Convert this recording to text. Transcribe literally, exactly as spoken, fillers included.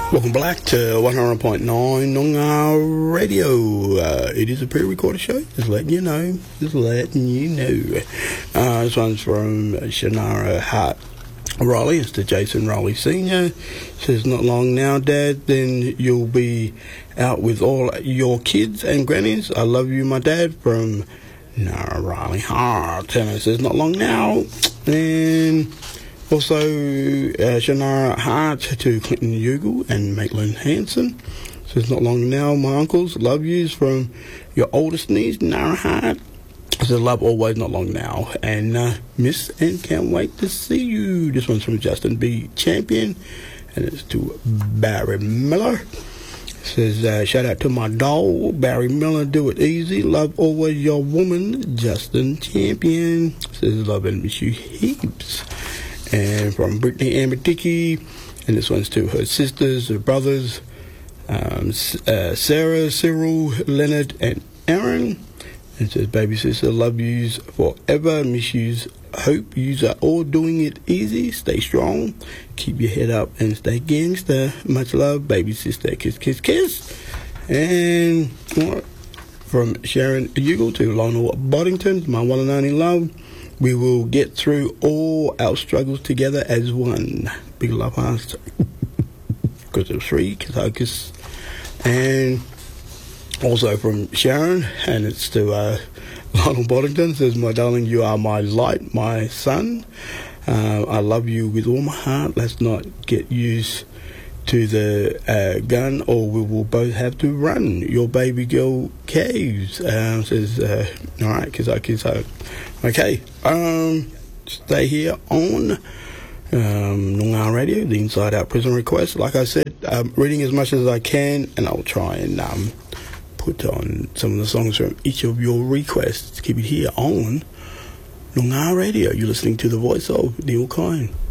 Welcome back to one hundred point nine Noongar Radio. Uh, it is a pre-recorded show, just letting you know, just letting you know. Uh, this one's from Shannara Hart Riley. It's to Jason Riley Senior Says, not long now, Dad, then you'll be out with all your kids and grannies. I love you, my dad, from Nara Riley Hart. And it says, not long now. And also, uh, Shannara Hart to Clinton Ugle and Maitland Hanson. Says, not long now, my uncles, love yous from your oldest niece, Nara Hart. Says, love always, not long now. And uh, miss and can't wait to see you. This one's from Justin B. Champion. And it's to Barry Miller. Says, uh, shout out to my dog, Barry Miller, do it easy. Love always your woman, Justin Champion. Says, love and miss you heaps. And from Brittany Amber Dickey, and this one's to her sisters, her brothers, um, uh, Sarah, Cyril, Leonard, and Aaron. And it says, baby sister, love yous forever, miss yous. Hope yous are all doing it easy. Stay strong, keep your head up, and stay gangster. Much love, baby sister. Kiss, kiss, kiss. And from Sharon Ugle to Lionel Boddington, my one and only love. We will get through all our struggles together as one. Big love hearts. Because of three, Kazakus. And also from Sharon, and it's to uh, Lionel Boddington. Says, my darling, you are my light, my sun. Uh, I love you with all my heart. Let's not get used to the uh, gun, or we will both have to run. Your baby girl caves. Um, says, uh, all right, Kazakus. Okay, um, stay here on um, Noongar Radio, the Inside Out Prison Request. Like I said, I'm reading as much as I can, and I'll try and um, put on some of the songs from each of your requests. Keep it here on Noongar Radio. You're listening to the voice of Neil Kine.